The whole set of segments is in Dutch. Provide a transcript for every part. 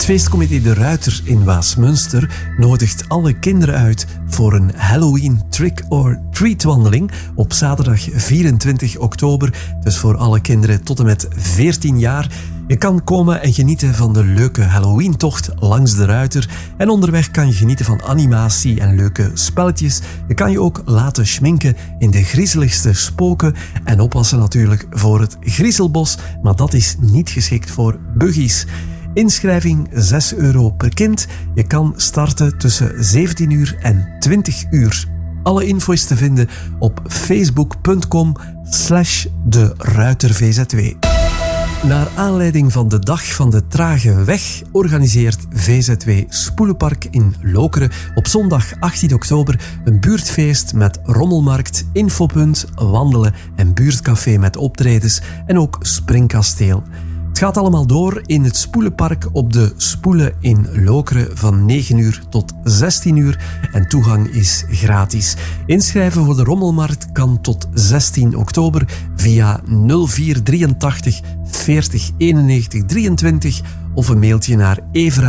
Feestcomité De Ruiter in Waasmunster nodigt alle kinderen uit voor een Halloween trick-or-treat wandeling op zaterdag 24 oktober. Dus voor alle kinderen tot en met 14 jaar. Je kan komen en genieten van de leuke Halloween-tocht langs De Ruiter. En onderweg kan je genieten van animatie en leuke spelletjes. Je kan je ook laten schminken in de griezeligste spoken. En oppassen natuurlijk voor het griezelbos. Maar dat is niet geschikt voor buggies. Inschrijving €6 per kind. Je kan starten tussen 17 uur en 20 uur. Alle info is te vinden op facebook.com/deruitervzw. Naar aanleiding van de Dag van de Trage Weg organiseert VZW Spoelenpark in Lokeren op zondag 18 oktober een buurtfeest met rommelmarkt, infopunt, wandelen en buurtcafé met optredens en ook springkasteel. Het gaat allemaal door in het Spoelenpark op de Spoelen in Lokeren van 9 uur tot 16 uur en toegang is gratis. Inschrijven voor de rommelmarkt kan tot 16 oktober via 0483 40 91 23 of een mailtje naar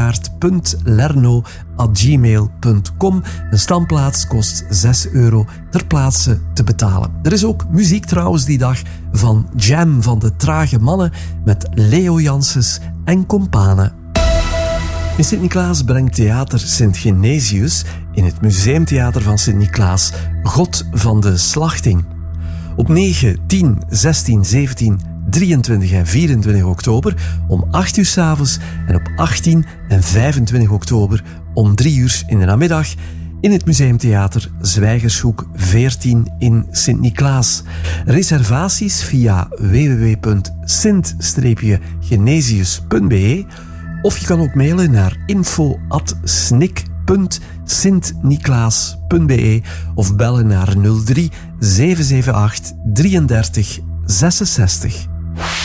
everaert.lerno@gmail.com. Een standplaats kost €6 ter plaatse te betalen. Er is ook muziek trouwens die dag van Jam van de Trage Mannen met Leo Janssens en Companen. In Sint-Niklaas brengt Theater Sint-Genesius in het Museumtheater van Sint-Niklaas God van de Slachting. Op 9, 10, 16, 17, 23 en 24 oktober om 8 uur 's avonds en op 18 en 25 oktober om 3 uur in de namiddag in het Museumtheater Zwijgershoek 14 in Sint-Niklaas. Reservaties via www.sint-genesius.be of je kan ook mailen naar info@snik.sintniklaas.be of bellen naar 03 778 33 66.